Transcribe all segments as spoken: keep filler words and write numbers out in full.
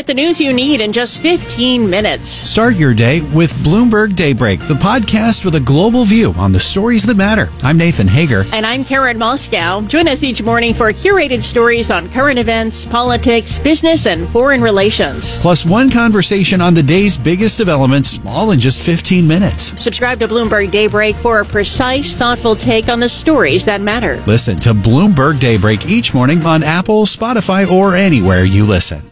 Get the news you need in just fifteen minutes. Start your day with Bloomberg Daybreak, the podcast with a global view on the stories that matter. I'm Nathan Hager. And I'm Karen Moscow. Join us each morning for curated stories on current events, politics, business, and foreign relations. Plus one conversation on the day's biggest developments, all in just fifteen minutes. Subscribe to Bloomberg Daybreak for a precise, thoughtful take on the stories that matter. Listen to Bloomberg Daybreak each morning on Apple, Spotify, or anywhere you listen.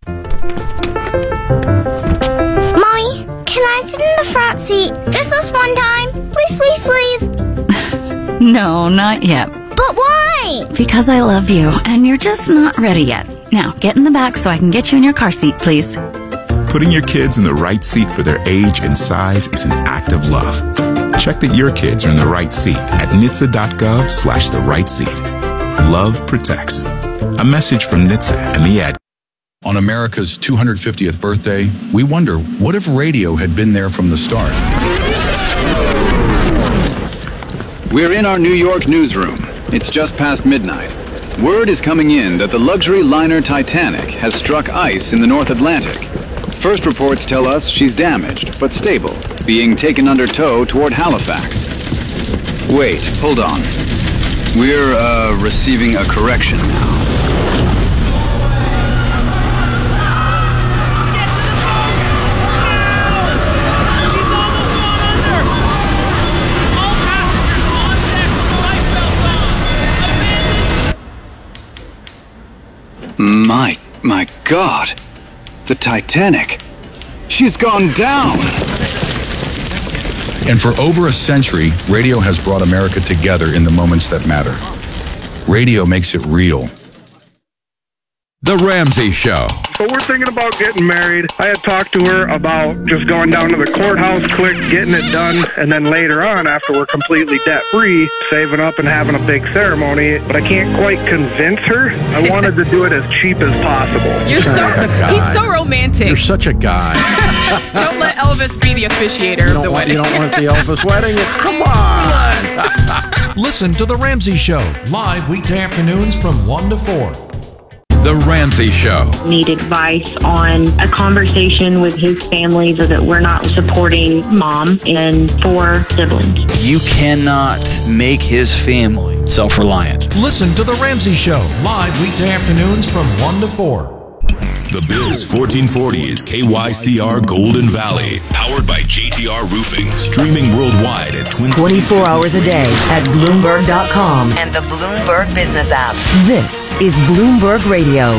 Front seat just this one time, please, please, please. No, not yet. But why? Because I love you and you're just not ready yet. Now get in the back so I can get you in your car seat, please. Putting your kids in the right seat for their age and size is an act of love. Check that your kids are in the right seat at N H T S A dot gov slash the right seat. Love protects. A message from N H T S A and the ad. On America's two hundred fiftieth birthday, we wonder, what if radio had been there from the start? We're in our New York newsroom. It's just past midnight. Word is coming in that the luxury liner Titanic has struck ice in the North Atlantic. First reports tell us she's damaged, but stable, being taken under tow toward Halifax. Wait, hold on. We're, uh, receiving a correction now. My, my God, the Titanic, she's gone down. And for over a century, radio has brought America together in the moments that matter. Radio makes it real. The Ramsey Show. So we're thinking about getting married. I had talked to her about just going down to the courthouse quick, getting it done, and then later on, after we're completely debt-free, saving up and having a big ceremony. But I can't quite convince her. I wanted to do it as cheap as possible. You're so, he's so romantic. You're such a guy. Don't let Elvis be the officiator of the want, wedding. You don't want the Elvis wedding? Come on. Listen to The Ramsey Show, live weekday afternoons from one to four. The Ramsey Show. Need advice on a conversation with his family so that we're not supporting mom and four siblings. You cannot make his family self-reliant. Listen to The Ramsey Show, live weekday afternoons from one to four. The Biz fourteen forty is K Y C R Golden Valley, powered by J T R Roofing, streaming worldwide at Twin Cities twenty-four hours a day at Bloomberg dot com and the Bloomberg Business app. This is Bloomberg Radio.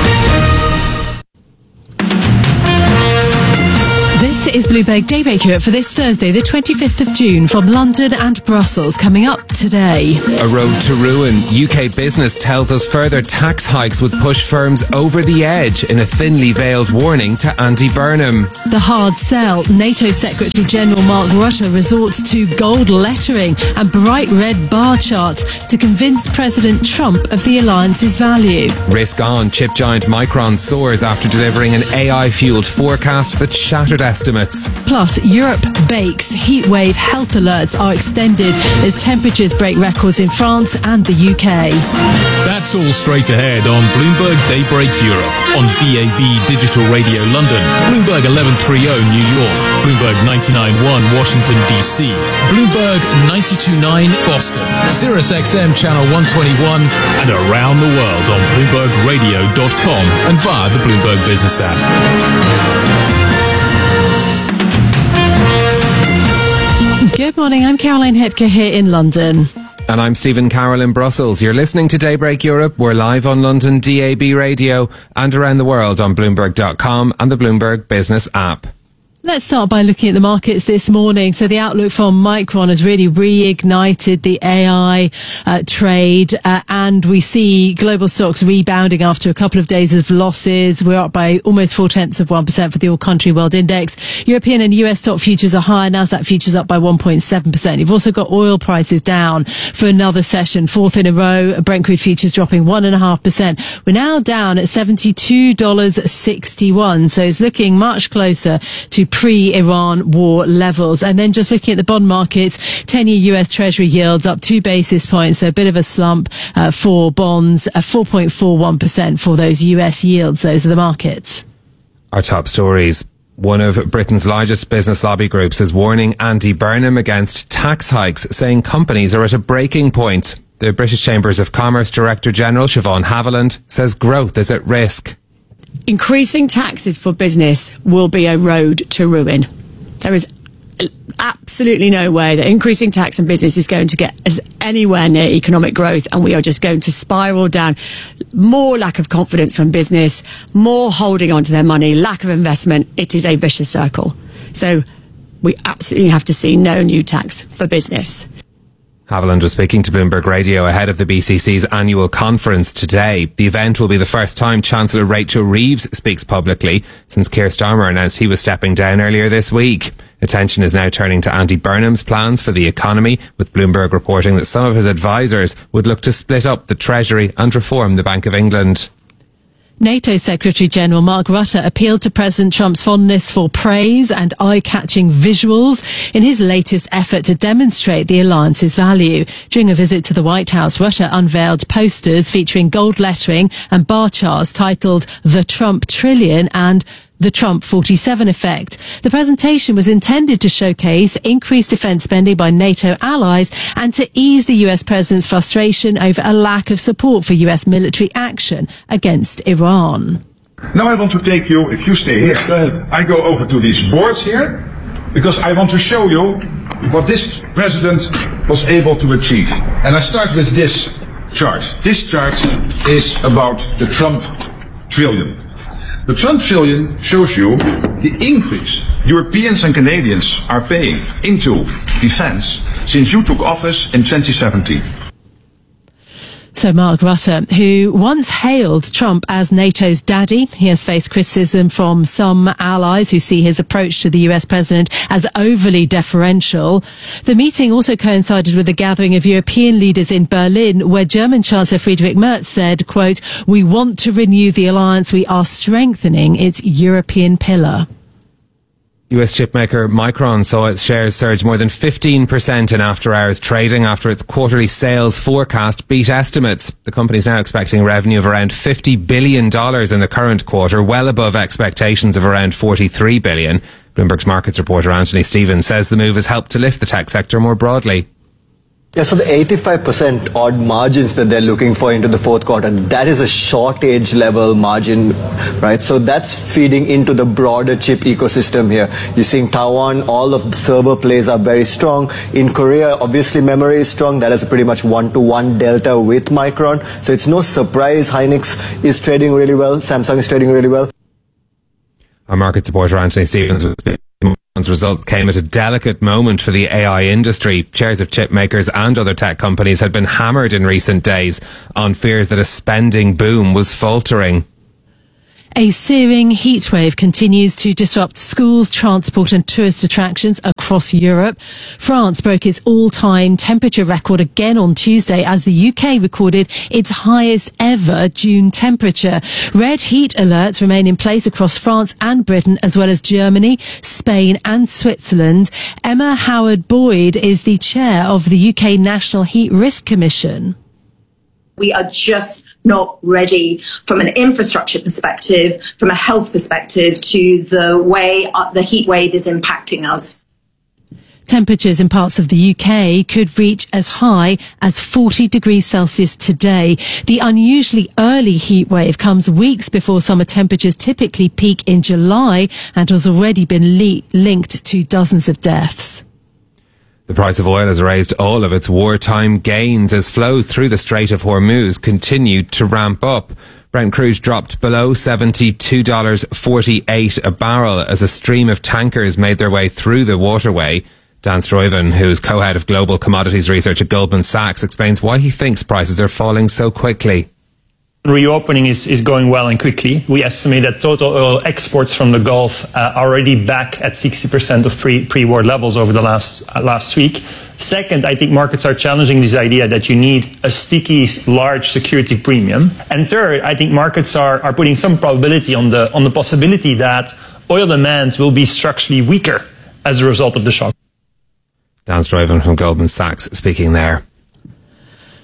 This is Bloomberg Daybreak Europe for this Thursday, the twenty-fifth of June, from London and Brussels. Coming up today. A road to ruin. U K Business tells us further tax hikes would push firms over the edge in a thinly veiled warning to Andy Burnham. The hard sell. NATO Secretary General Mark Rutte resorts to gold lettering and bright red bar charts to convince President Trump of the alliance's value. Risk on. Chip giant Micron soars after delivering an A I-fueled forecast that shattered estimates. Plus, Europe bakes. Heatwave health alerts are extended as temperatures break records in France and the U K. That's all straight ahead on Bloomberg Daybreak Europe, on D A B Digital Radio London, Bloomberg eleven thirty New York, Bloomberg ninety-nine point one Washington, D C, Bloomberg ninety-two point nine Boston, Sirius X M Channel one twenty-one, and around the world on Bloomberg Radio dot com and via the Bloomberg Business app. Good morning, I'm Caroline Hepker here in London. And I'm Stephen Carroll in Brussels. You're listening to Daybreak Europe. We're live on London D A B Radio and around the world on Bloomberg dot com and the Bloomberg Business app. Let's start by looking at the markets this morning. So the outlook from Micron has really reignited the A I uh, trade, uh, and we see global stocks rebounding after a couple of days of losses. We're up by almost four tenths of one percent for the All Country World Index. European and U S stock futures are higher. Nasdaq futures up by one point seven percent. You've also got oil prices down for another session, fourth in a row. Brent crude futures dropping one and a half percent. We're now down at seventy-two dollars and sixty-one. So it's looking much closer to pre-Iran war levels. And then just looking at the bond markets, ten-year U S Treasury yields up two basis points, so a bit of a slump uh, for bonds, uh, four point four one percent for those U S yields. Those are the markets. Our top stories. One of Britain's largest business lobby groups is warning Andy Burnham against tax hikes, saying companies are at a breaking point. The British Chambers of Commerce Director General Siobhan Haviland says growth is at risk. Increasing taxes for business will be a road to ruin. There is absolutely no way that increasing tax on business is going to get us anywhere near economic growth, and we are just going to spiral down. More lack of confidence from business, more holding on to their money, lack of investment. It is a vicious circle. So we absolutely have to see no new tax for business. Haviland was speaking to Bloomberg Radio ahead of the B C C's annual conference today. The event will be the first time Chancellor Rachel Reeves speaks publicly since Keir Starmer announced he was stepping down earlier this week. Attention is now turning to Andy Burnham's plans for the economy, with Bloomberg reporting that some of his advisers would look to split up the Treasury and reform the Bank of England. NATO Secretary-General Mark Rutte appealed to President Trump's fondness for praise and eye-catching visuals in his latest effort to demonstrate the alliance's value. During a visit to the White House, Rutte unveiled posters featuring gold lettering and bar charts titled The Trump Trillion and The Trump forty-seven Effect. The presentation was intended to showcase increased defence spending by NATO allies and to ease the U S president's frustration over a lack of support for U S military action against Iran. Now I want to take you, if you stay here, I go over to these boards here, because I want to show you what this president was able to achieve. And I start with this chart. This chart is about the Trump trillion. The Trump trillion shows you the increase Europeans and Canadians are paying into defense since you took office in twenty seventeen. So Mark Rutte, who once hailed Trump as NATO's daddy, he has faced criticism from some allies who see his approach to the U S president as overly deferential. The meeting also coincided with a gathering of European leaders in Berlin, where German Chancellor Friedrich Merz said, quote, "We want to renew the alliance. We are strengthening its European pillar." U S chipmaker Micron saw its shares surge more than fifteen percent in after-hours trading after its quarterly sales forecast beat estimates. The company is now expecting revenue of around fifty billion dollars in the current quarter, well above expectations of around forty-three billion dollars. Bloomberg's markets reporter Anthony Stevens says the move has helped to lift the tech sector more broadly. Yeah, so the eighty-five percent odd margins that they're looking for into the fourth quarter, that is a shortage level margin, right? So that's feeding into the broader chip ecosystem here. You're seeing Taiwan, all of the server plays are very strong. In Korea, obviously memory is strong. That is a pretty much one-to-one delta with Micron. So it's no surprise Hynix is trading really well. Samsung is trading really well. Our market supporter Anthony Stevens was results came at a delicate moment for the A I industry. Shares of chip makers and other tech companies had been hammered in recent days on fears that a spending boom was faltering. A searing heatwave continues to disrupt schools, transport and tourist attractions across Europe. France broke its all-time temperature record again on Tuesday as the U K recorded its highest ever June temperature. Red heat alerts remain in place across France and Britain, as well as Germany, Spain and Switzerland. Emma Howard-Boyd is the chair of the U K National Heat Risk Commission. We are just not ready from an infrastructure perspective, from a health perspective, to the way the heat wave is impacting us. Temperatures in parts of the U K could reach as high as forty degrees Celsius today. The unusually early heat wave comes weeks before summer temperatures typically peak in July and has already been le- linked to dozens of deaths. The price of oil has raised all of its wartime gains as flows through the Strait of Hormuz continued to ramp up. Brent crude dropped below seventy-two dollars and forty-eight cents a barrel as a stream of tankers made their way through the waterway. Dan Stuyven, who's co-head of global commodities research at Goldman Sachs, explains why he thinks prices are falling so quickly. Reopening is, is going well and quickly. We estimate that total oil exports from the Gulf uh, are already back at sixty percent of pre, pre-war levels over the last uh, last week. Second, I think markets are challenging this idea that you need a sticky, large security premium. And third, I think markets are, are putting some probability on the on the possibility that oil demand will be structurally weaker as a result of the shock. Dan Stuyven from Goldman Sachs speaking there.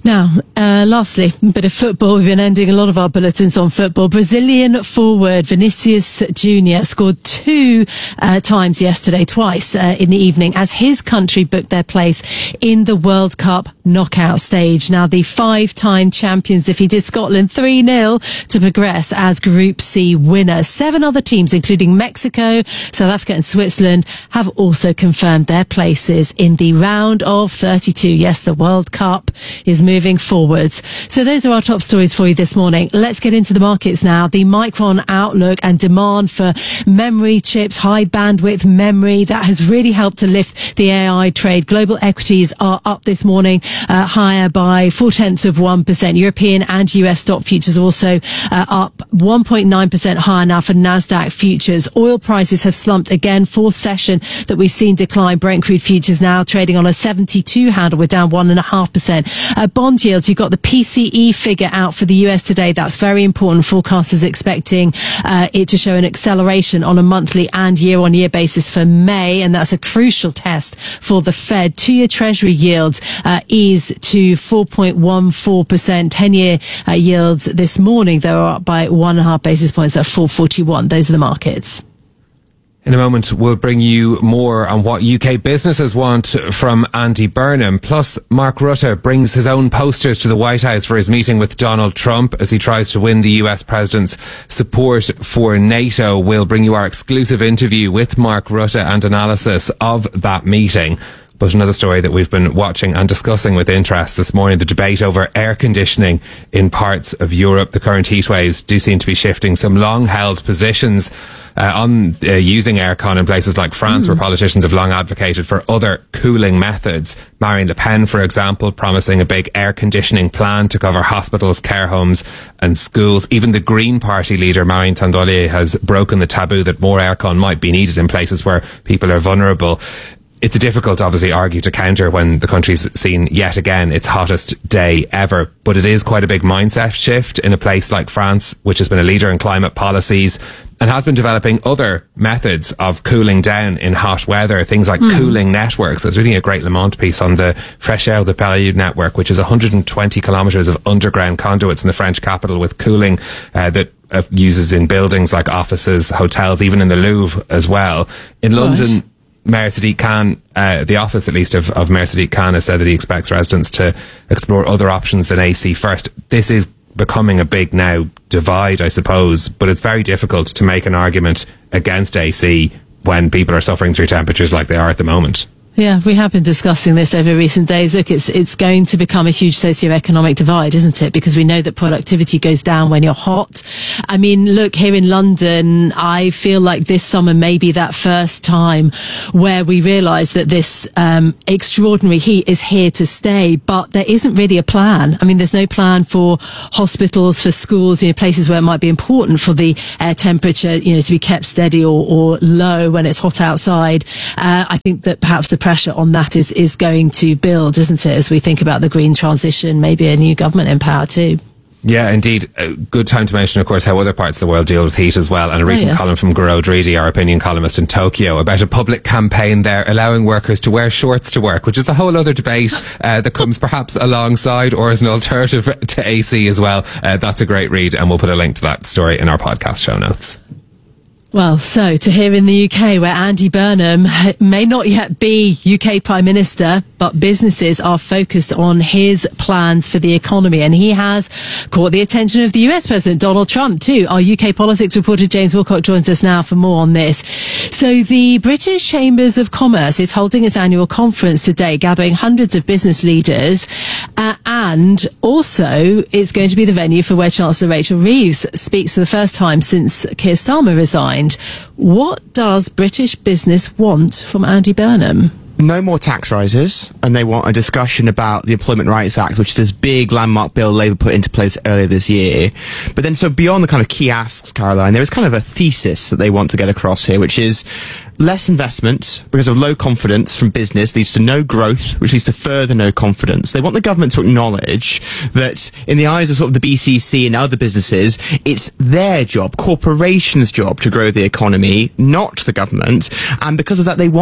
Now, uh, lastly, a bit of football. We've been ending a lot of our bulletins on football. Brazilian forward Vinicius Junior scored two uh, times yesterday, twice uh, in the evening, as his country booked their place in the World Cup knockout stage. Now, the five-time champions defeated Scotland three nil to progress as Group C winners. Seven other teams, including Mexico, South Africa and Switzerland, have also confirmed their places in the round of thirty-two. Yes, the World Cup is moving forwards. So those are our top stories for you this morning. Let's get into the markets now. The Micron outlook and demand for memory chips, high bandwidth memory, that has really helped to lift the A I trade. Global equities are up this morning, uh, higher by four tenths of one percent. European and U S stock futures also uh, up one point nine percent higher now for NASDAQ futures. Oil prices have slumped again, fourth session that we've seen decline. Brent crude futures now trading on a seventy-two handle. We're down one and a half percent. Uh, bond yields, you've got the P C E figure out for the U S today. That's very important. Forecasters expecting uh, it to show an acceleration on a monthly and year-on-year basis for May, and that's a crucial test for the Fed. Two-year Treasury yields uh, eased to four point one four percent. ten-year uh, yields this morning, though, are up by one and a half basis points at four forty-one. Those are the markets. In a moment, we'll bring you more on what U K businesses want from Andy Burnham. Plus, Mark Rutte brings his own posters to the White House for his meeting with Donald Trump as he tries to win the U S president's support for NATO. We'll bring you our exclusive interview with Mark Rutte and analysis of that meeting. But another story that we've been watching and discussing with interest this morning, the debate over air conditioning in parts of Europe. The current heat waves do seem to be shifting some long-held positions uh, on uh, using aircon in places like France, mm. where politicians have long advocated for other cooling methods. Marine Le Pen, for example, promising a big air conditioning plan to cover hospitals, care homes and schools. Even the Green Party leader, Marine Tondelier, has broken the taboo that more aircon might be needed in places where people are vulnerable. It's a difficult, obviously, argue to counter when the country's seen yet again its hottest day ever. But it is quite a big mindset shift in a place like France, which has been a leader in climate policies and has been developing other methods of cooling down in hot weather, things like mm. cooling networks. I was reading a great Le Monde piece on the Frécheur de Paris network, which is one hundred twenty kilometres of underground conduits in the French capital with cooling uh, that uh, uses in buildings like offices, hotels, even in the Louvre as well. In London, right. Mayor Sadiq Khan, uh, the office at least of, of Mayor Sadiq Khan, has said that he expects residents to explore other options than A C first. This is becoming a big now divide, I suppose, but it's very difficult to make an argument against A C when people are suffering through temperatures like they are at the moment. Yeah, we have been discussing this over recent days. Look, it's it's going to become a huge socioeconomic divide, isn't it? Because we know that productivity goes down when you're hot. I mean, look, here in London, I feel like this summer may be that first time where we realise that this um, extraordinary heat is here to stay, but there isn't really a plan. I mean, there's no plan for hospitals, for schools, you know, places where it might be important for the air temperature, you know, to be kept steady or, or low when it's hot outside. Uh, I think that perhaps the pressure on that is, is going to build, isn't it, as we think about the green transition, maybe a new government in power too. Yeah, indeed. A good time to mention, of course, how other parts of the world deal with heat as well. And a recent oh, yes. column from Guro Dridi, our opinion columnist in Tokyo, about a public campaign there allowing workers to wear shorts to work, which is a whole other debate uh, that comes perhaps alongside or as an alternative to A C as well. Uh, that's a great read, and we'll put a link to that story in our podcast show notes. Well, so to here in the U K, where Andy Burnham may not yet be U K Prime Minister, but businesses are focused on his plans for the economy. And he has caught the attention of the U S President Donald Trump too. Our U K politics reporter James Wilcock joins us now for more on this. So the British Chambers of Commerce is holding its annual conference today, gathering hundreds of business leaders. Uh, and also it's going to be the venue for where Chancellor Rachel Reeves speaks for the first time since Keir Starmer resigned. What does British business want from Andy Burnham? No more tax rises, and they want a discussion about the Employment Rights Act, which is this big landmark bill Labour put into place earlier this year. But then, so beyond the kind of key asks, Caroline, there is kind of a thesis that they want to get across here, which is less investment because of low confidence from business leads to no growth, which leads to further no confidence. They want the government to acknowledge that in the eyes of sort of the B C C and other businesses, it's their job, corporations' job, to grow the economy, not the government. And because of that, they want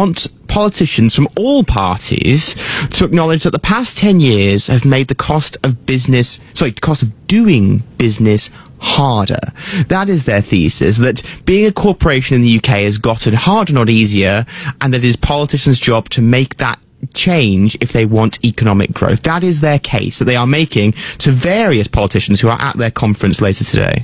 politicians from all parties to acknowledge that the past ten years have made the cost of business, sorry, cost of doing business harder. That is their thesis, that being a corporation in the U K has gotten harder, not easier, and that it is politicians' job to make that change if they want economic growth. That is their case that they are making to various politicians who are at their conference later today.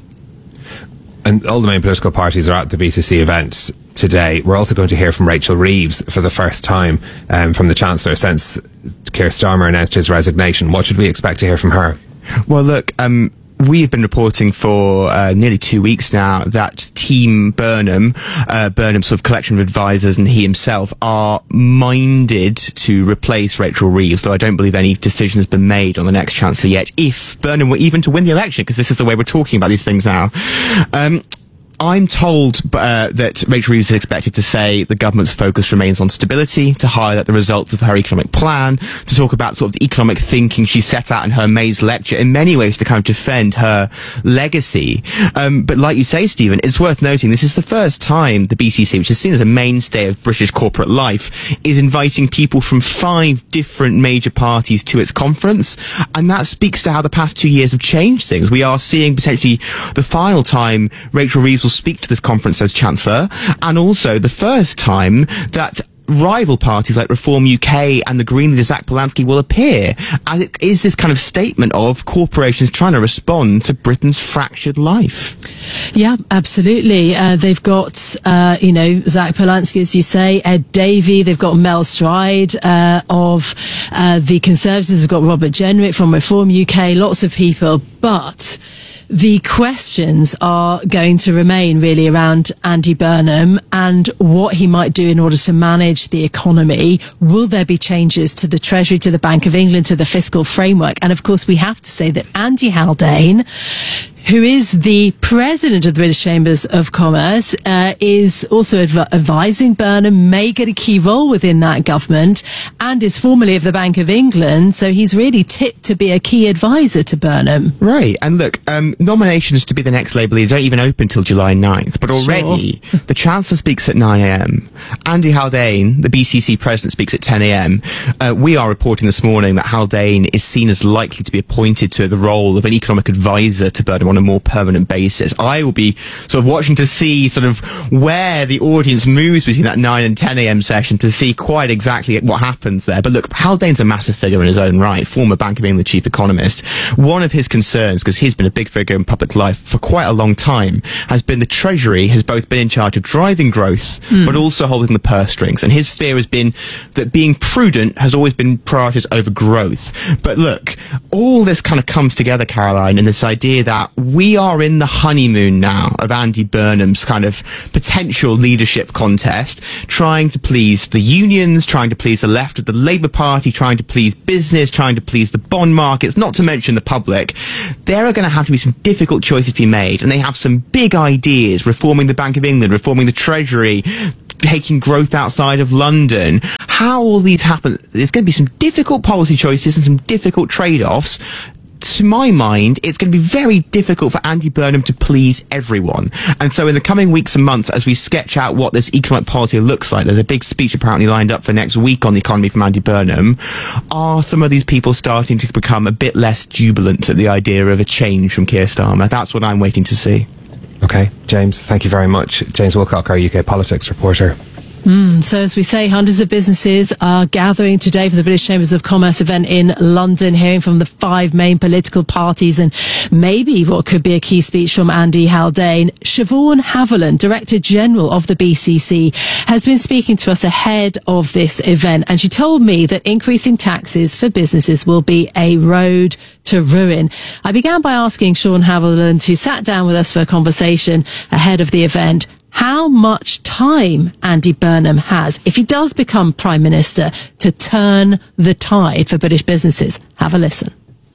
And all the main political parties are at the B C C event today. We're also going to hear from Rachel Reeves for the first time um, from the Chancellor since Keir Starmer announced his resignation. What should we expect to hear from her? Well, look, um, we've been reporting for uh, nearly two weeks now that Team Burnham, uh, Burnham's sort of collection of advisors and he himself are minded to replace Rachel Reeves, though I don't believe any decision has been made on the next Chancellor yet, if Burnham were even to win the election, because this is the way we're talking about these things now. Um, I'm told uh, that Rachel Reeves is expected to say the government's focus remains on stability, to highlight the results of her economic plan, to talk about sort of the economic thinking she set out in her May's lecture, in many ways to kind of defend her legacy. Um, but like you say, Stephen, it's worth noting this is the first time the B C C, which is seen as a mainstay of British corporate life, is inviting people from five different major parties to its conference. And that speaks to how the past two years have changed things. We are seeing potentially the final time Rachel Reeves will speak to this conference as Chancellor, and also the first time that rival parties like Reform U K and the Green leader Zach Polanski will appear, as it is this kind of statement of corporations trying to respond to Britain's fractured life. Yeah, absolutely. Uh, they've got, uh, you know, Zach Polanski, as you say, Ed Davey, they've got Mel Stride uh, of uh, the Conservatives, they've got Robert Jenrick from Reform U K, lots of people, but the questions are going to remain really around Andy Burnham and what he might do in order to manage the economy. Will there be changes to the Treasury, to the Bank of England, to the fiscal framework? And of course, we have to say that Andy Haldane, who is the president of the British Chambers of Commerce, uh, is also adv- advising Burnham, may get a key role within that government, and is formerly of the Bank of England, so he's really tipped to be a key advisor to Burnham. Right, and look, um, nominations to be the next Labour leader don't even open till July ninth, but already sure. The Chancellor speaks at nine a.m. Andy Haldane, the B C C president, speaks at ten a.m. Uh, we are reporting this morning that Haldane is seen as likely to be appointed to the role of an economic advisor to Burnham on a more permanent basis. I will be sort of watching to see sort of where the audience moves between that nine and ten a.m. session to see quite exactly what happens there. But look, Haldane's a massive figure in his own right, former Bank of England chief economist. One of his concerns, because he's been a big figure in public life for quite a long time, has been the Treasury has both been in charge of driving growth, mm. but also holding the purse strings. And his fear has been that being prudent has always been prioritized over growth. But look, all this kind of comes together, Caroline, in this idea that we are in the honeymoon now of Andy Burnham's kind of potential leadership contest, trying to please the unions, trying to please the left of the Labour Party, trying to please business, trying to please the bond markets, not to mention the public. There are going to have to be some difficult choices to be made, and they have some big ideas, reforming the Bank of England, reforming the Treasury, taking growth outside of London. How all these happen, there's going to be some difficult policy choices and some difficult trade-offs. To my mind, it's going to be very difficult for Andy Burnham to please everyone. And so in the coming weeks and months, as we sketch out what this economic policy looks like, there's a big speech apparently lined up for next week on the economy from Andy Burnham. Are some of these people starting to become a bit less jubilant at the idea of a change from Keir Starmer? That's what I'm waiting to see. Okay, James, thank you very much. James Wilcock, our U K politics reporter. Mm, so as we say, hundreds of businesses are gathering today for the British Chambers of Commerce event in London, hearing from the five main political parties and maybe what could be a key speech from Andy Haldane. Siobhan Haviland, Director General of the B C C, has been speaking to us ahead of this event, and she told me that increasing taxes for businesses will be a road to ruin. I began by asking Siobhan Haviland, who sat down with us for a conversation ahead of the event, how much time Andy Burnham has, if he does become Prime Minister, to turn the tide for British businesses. Have a listen.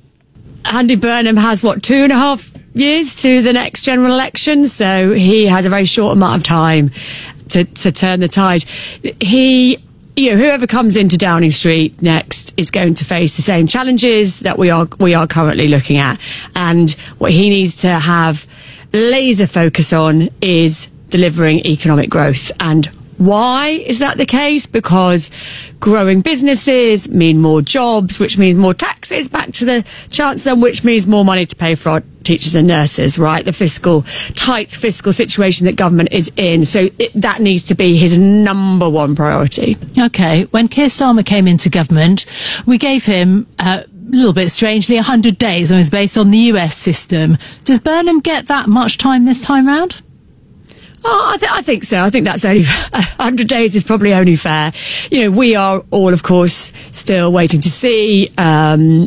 Andy Burnham has, what, two and a half years to the next general election, so he has a very short amount of time to, to turn the tide. He... You know, whoever comes into Downing Street next is going to face the same challenges that we are we are currently looking at. And what he needs to have laser focus on is delivering economic growth. And Why is that the case? Because growing businesses mean more jobs, which means more taxes back to the Chancellor, which means more money to pay for our teachers and nurses, right? The fiscal, tight fiscal situation that government is in. So it, that needs to be his number one priority. Okay. When Keir Starmer came into government, we gave him uh, a little bit strangely one hundred days, and it was based on the U S system. Does Burnham get that much time this time round? Oh, I, th- I think so. I think that's only one hundred days is probably only fair. You know, we are all, of course, still waiting to see um,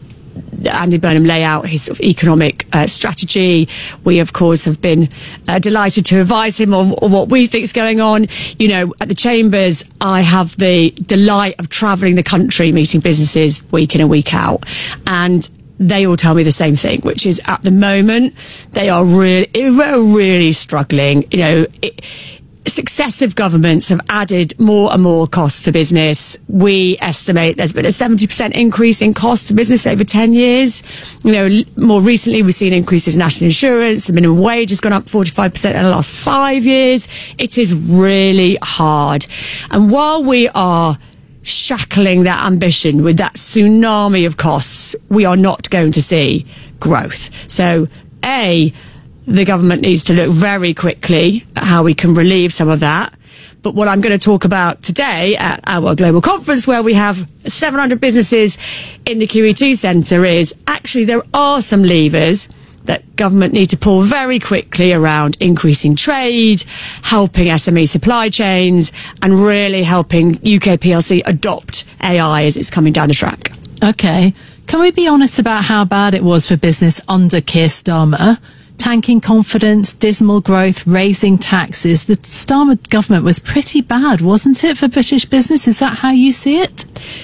Andy Burnham lay out his sort of economic uh, strategy. We, of course, have been uh, delighted to advise him on, on what we think is going on. You know, at the Chambers, I have the delight of travelling the country, meeting businesses week in and week out. And they all tell me the same thing, which is at the moment, they are really, really struggling. You know, it, successive governments have added more and more costs to business. We estimate there's been a seventy percent increase in costs to business over ten years. You know, more recently, we've seen increases in national insurance. The minimum wage has gone up forty-five percent in the last five years. It is really hard. And while we are shackling that ambition with that tsunami of costs, we are not going to see growth. So, A, the government needs to look very quickly at how we can relieve some of that. But what I'm going to talk about today at our global conference, where we have seven hundred businesses in the Q E T Centre, is actually there are some levers that government need to pull very quickly around increasing trade, helping S M E supply chains, and really helping U K P L C adopt A I as it's coming down the track. Okay. Can we be honest about how bad it was for business under Keir Starmer? Tanking confidence, dismal growth, raising taxes. The Starmer government was pretty bad, wasn't it, for British business? Is that how you see it?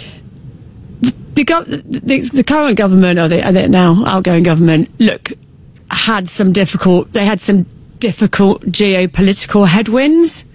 The, the, gov- the, the current government, or the, or the now outgoing government, look, had some difficult, they had some difficult geopolitical headwinds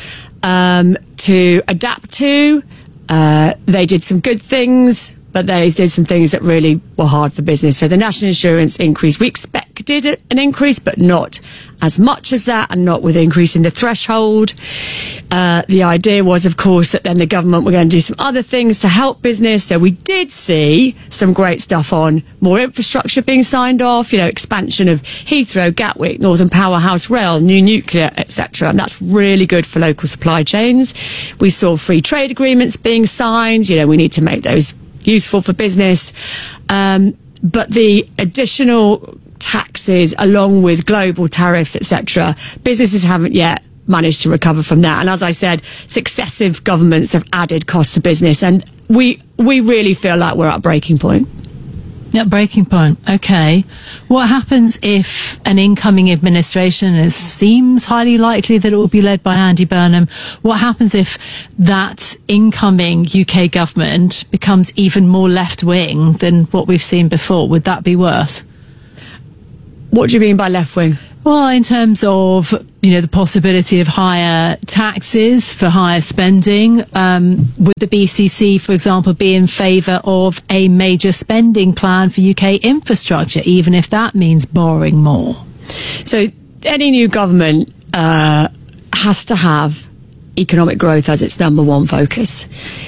um, to adapt to. Uh, they did some good things, but they did some things that really were hard for business. So the national insurance increase, we expected an increase, but not as much as that, and not with increasing the threshold. Uh, the idea was, of course, that then the government were going to do some other things to help business. So we did see some great stuff on more infrastructure being signed off, you know, expansion of Heathrow, Gatwick, Northern Powerhouse Rail, new nuclear, et cetera. And that's really good for local supply chains. We saw free trade agreements being signed. You know, we need to make those useful for business. Um, but the additional taxes, along with global tariffs, et cetera, businesses haven't yet managed to recover from that. And as I said, successive governments have added costs to business, and we we really feel like we're at breaking point. Yeah, breaking point. Okay. What happens if an incoming administration, it seems highly likely that it will be led by Andy Burnham, what happens if that incoming U K government becomes even more left-wing than what we've seen before? Would that be worse? What do you mean by left-wing? Well, in terms of, you know, the possibility of higher taxes for higher spending, um, would the B C C, for example, be in favour of a major spending plan for U K infrastructure, even if that means borrowing more? So any new government uh, has to have economic growth as its number one focus.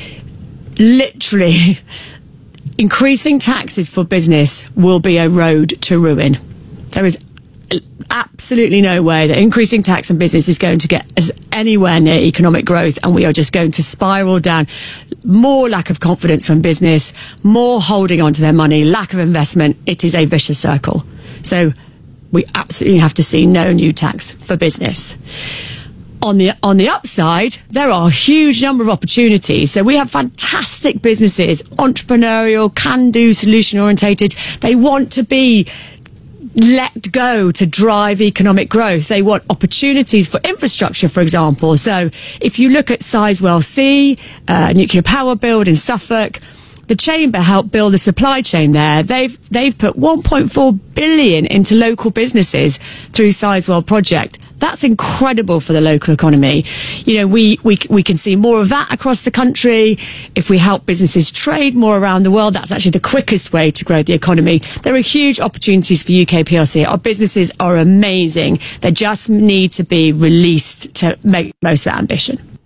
Literally, increasing taxes for business will be a road to ruin. There is absolutely no way that increasing tax on business is going to get us anywhere near economic growth, and we are just going to spiral down. More lack of confidence from business, more holding on to their money, lack of investment. It is a vicious circle. So we absolutely have to see no new tax for business. On the on the upside, there are a huge number of opportunities. So we have fantastic businesses, entrepreneurial, can-do, solution-orientated. They want to be let go to drive economic growth. They want opportunities for infrastructure, for example. So if you look at Sizewell C, uh, nuclear power build in Suffolk, the Chamber helped build a supply chain there. They've they've put one point four billion into local businesses through Sizewell project. That's incredible for the local economy. You know, we, we, we can see more of that across the country. If we help businesses trade more around the world, that's actually the quickest way to grow the economy. There are huge opportunities for U K P L C. Our businesses are amazing. They just need to be released to make most of that ambition.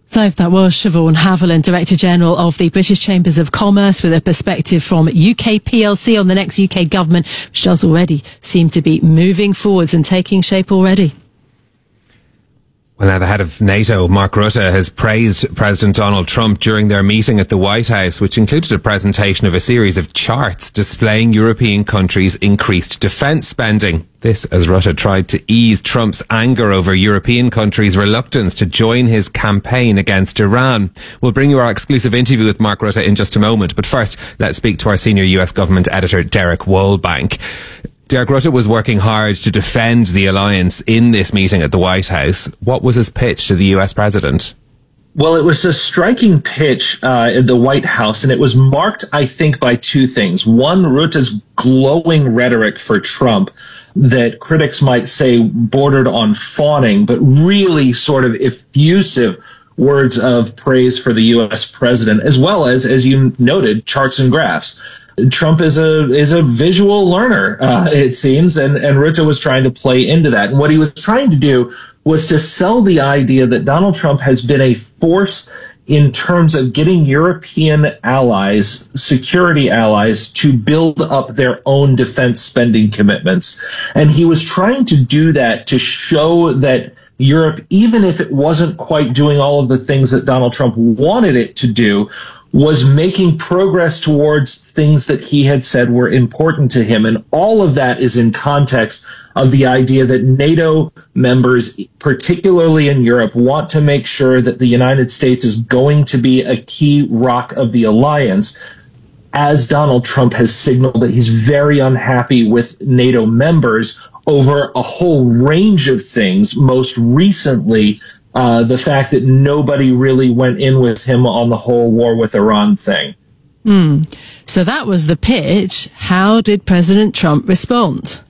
So that was Siobhan Haviland, Director General of the British Chambers of Commerce, with a perspective from U K P L C on the next U K government, which does already seem to be moving forwards and taking shape already. Well, now the head of NATO, Mark Rutte, has praised President Donald Trump during their meeting at the White House, which included a presentation of a series of charts displaying European countries' increased defence spending. This as Rutte tried to ease Trump's anger over European countries' reluctance to join his campaign against Iran. We'll bring you our exclusive interview with Mark Rutte in just a moment, but first, let's speak to our senior U S government editor, Derek Woolbank. Derek, Rutte was working hard to defend the alliance in this meeting at the White House. What was his pitch to the U S president? Well, it was a striking pitch uh, at the White House, and it was marked, I think, by two things. One, Rutte's glowing rhetoric for Trump that critics might say bordered on fawning, but really sort of effusive words of praise for the U S president, as well as, as you noted, charts and graphs. Trump is a is a visual learner, uh, it seems, and, and Rutte was trying to play into that. And what he was trying to do was to sell the idea that Donald Trump has been a force in terms of getting European allies, security allies, to build up their own defense spending commitments. And he was trying to do that to show that Europe, even if it wasn't quite doing all of the things that Donald Trump wanted it to do, was making progress towards things that he had said were important to him. And all of that is in context of the idea that NATO members, particularly in Europe, want to make sure that the United States is going to be a key rock of the alliance, as Donald Trump has signaled that he's very unhappy with NATO members over a whole range of things, most recently Uh, the fact that nobody really went in with him on the whole war with Iran thing. Hmm. So that was the pitch. How did President Trump respond?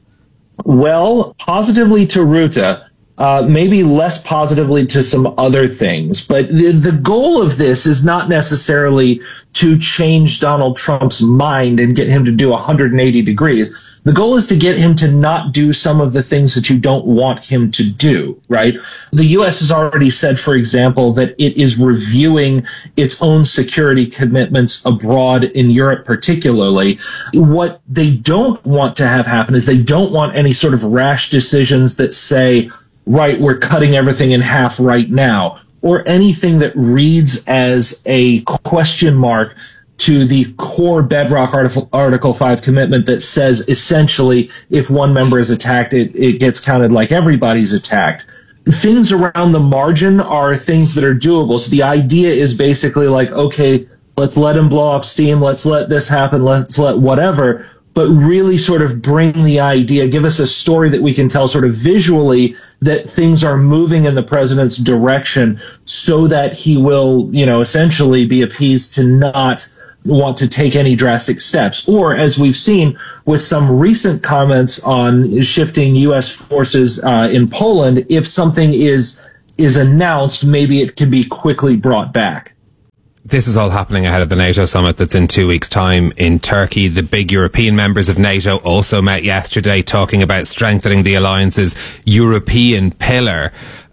Well, positively to Rutte, uh, maybe less positively to some other things. But the, the goal of this is not necessarily to change Donald Trump's mind and get him to do one hundred eighty degrees. The goal is to get him to not do some of the things that you don't want him to do, right? The U S has already said, for example, that it is reviewing its own security commitments abroad, in Europe particularly. What they don't want to have happen is they don't want any sort of rash decisions that say, right, we're cutting everything in half right now, or anything that reads as a question mark to the core bedrock Article, Article five commitment that says essentially if one member is attacked, it, it gets counted like everybody's attacked. Things around the margin are things that are doable. So the idea is basically like, okay, let's let him blow up steam, let's let this happen, let's let whatever, but really sort of bring the idea, give us a story that we can tell sort of visually that things are moving in the president's direction so that he will, you know, essentially be appeased to not want to take any drastic steps. Or, as we've seen with some recent comments on shifting U S forces uh, in Poland, if something is is announced, maybe it can be quickly brought back. This is all happening ahead of the NATO summit that's in two weeks' time in Turkey. The big European members of NATO also met yesterday talking about strengthening the alliance's European pillar.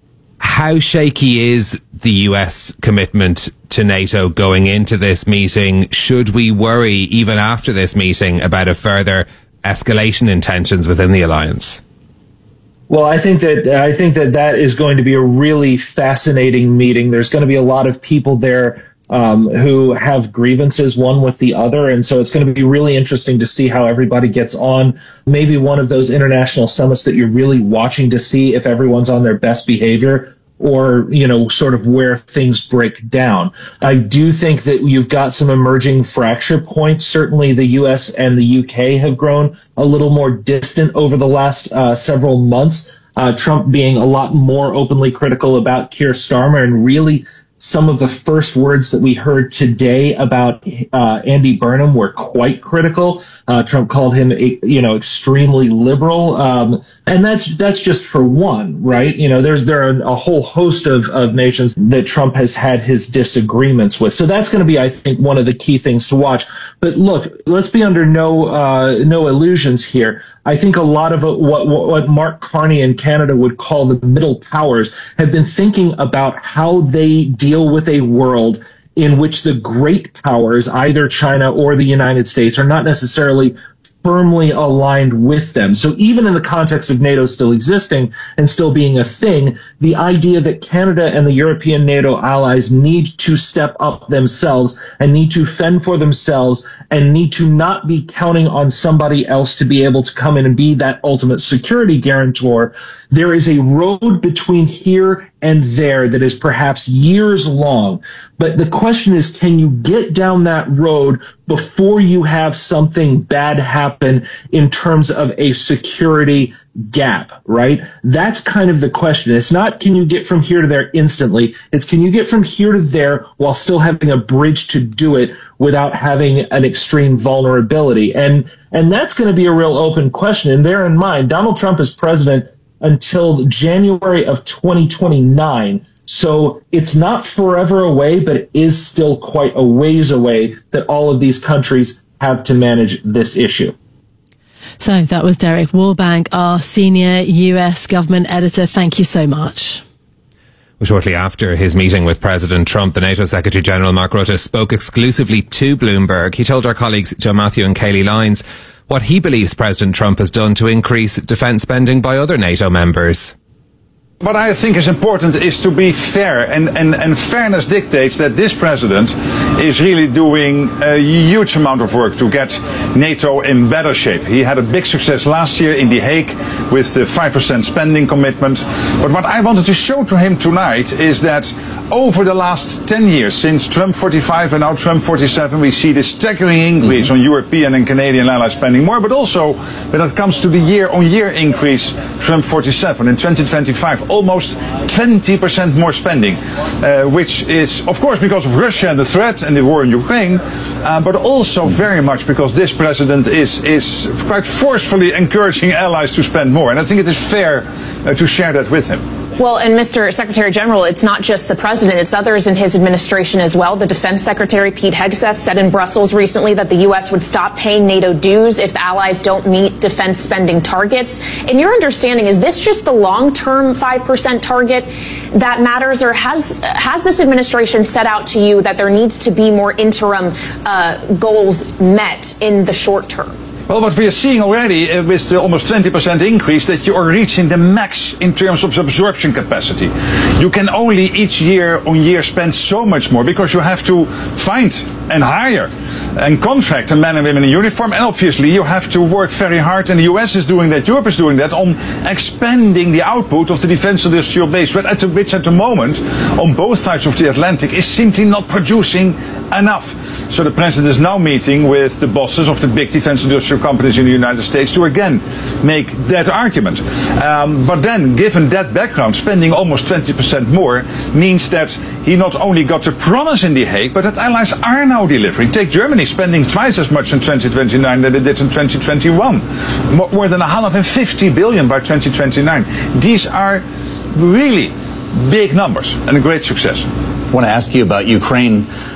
How shaky is the U S commitment to NATO going into this meeting? Should we worry, even after this meeting, about a further escalation in tensions within the alliance? Well, I think that I think that that is going to be a really fascinating meeting. There's going to be a lot of people there um, who have grievances one with the other, and so it's going to be really interesting to see how everybody gets on. Maybe one of those international summits that you're really watching to see if everyone's on their best behavior, or, you know, sort of where things break down. I do think that you've got some emerging fracture points. Certainly the U S and the U K have grown a little more distant over the last uh, several months. Uh, Trump being a lot more openly critical about Keir Starmer, and really some of the first words that we heard today about uh, Andy Burnham were quite critical. Uh, Trump called him, you know, extremely liberal, um, and that's that's just for one, right? You know, there's there are a whole host of of nations that Trump has had his disagreements with. So that's going to be, I think, one of the key things to watch. But look, let's be under no uh, no illusions here. I think a lot of what what Mark Carney in Canada would call the middle powers have been thinking about how they deal with a world in which the great powers, either China or the United States, are not necessarily firmly aligned with them. So even in the context of NATO still existing and still being a thing, the idea that Canada and the European NATO allies need to step up themselves and need to fend for themselves and need to not be counting on somebody else to be able to come in and be that ultimate security guarantor. There is a road between here and there that is perhaps years long. But the question is, can you get down that road before you have something bad happen in terms of a security gap, right? That's kind of the question. It's not, can you get from here to there instantly? It's, can you get from here to there while still having a bridge to do it without having an extreme vulnerability? And, and that's going to be a real open question. And bear in mind, Donald Trump is president until January of twenty twenty-nine. So it's not forever away, but it is still quite a ways away that all of these countries have to manage this issue. So that was Derek Warbank, our senior U S government editor. Thank you so much. Well, shortly after his meeting with President Trump, the NATO Secretary General Mark Rutte spoke exclusively to Bloomberg. He told our colleagues Joe Matthew and Kayleigh Lyons what he believes President Trump has done to increase defence spending by other NATO members. What I think is important is to be fair, and, and, and fairness dictates that this president is really doing a huge amount of work to get NATO in better shape. He had a big success last year in The Hague with the five percent spending commitment. But what I wanted to show to him tonight is that over the last ten years, since Trump forty-five and now Trump forty-seven, we see this staggering increase on European and Canadian allies spending more, but also when it comes to the year-on-year increase, Trump forty-seven in twenty twenty-five, almost twenty percent more spending, uh, which is, of course, because of Russia and the threat and the war in Ukraine, uh, but also very much because this president is, is quite forcefully encouraging allies to spend more. And I think it is fair uh, to share that with him. Well, and Mister Secretary General, it's not just the president, it's others in his administration as well. The Defense Secretary, Pete Hegseth, said in Brussels recently that the U S would stop paying NATO dues if the allies don't meet defense spending targets. In your understanding, is this just the long-term five percent target that matters, or has has this administration set out to you that there needs to be more interim uh, goals met in the short term? Well, what we are seeing already uh, with the almost twenty percent increase, that you are reaching the max in terms of absorption capacity. You can only each year on year spend so much more because you have to find and hire and contract the men and women in uniform, and obviously you have to work very hard, and the U S is doing that, Europe is doing that, on expanding the output of the defense industrial base, but at the, which at the moment, on both sides of the Atlantic, is simply not producing enough. So the president is now meeting with the bosses of the big defense industrial companies in the United States to again make that argument. Um, but then, given that background, spending almost twenty percent more means that he not only got the promise in The Hague, but that allies are now delivering. Take Germany, spending twice as much in twenty twenty-nine than they did in twenty twenty-one. More, more than one hundred fifty billion by twenty twenty-nine. These are really big numbers and a great success. I want to ask you about Ukraine.